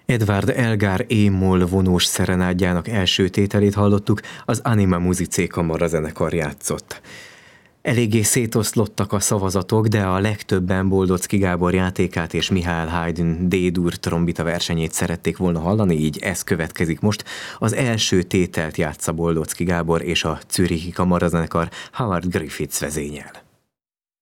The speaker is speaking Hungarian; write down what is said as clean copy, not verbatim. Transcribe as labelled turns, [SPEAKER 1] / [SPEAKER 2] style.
[SPEAKER 1] Edvard Elgar E-moll vonós szerenádjának első tételét hallottuk, az Anima Musicae kamarazenekar játszott. Eléggé szétoszlottak a szavazatok, de a legtöbben Boldocki Gábor játékát és Mihály Haydn D-dur trombita versenyét szerették volna hallani, így ez következik most. Az első tételt játsza Boldocki Gábor és a Zürichi Kamarazenekar Howard Griffiths vezényel.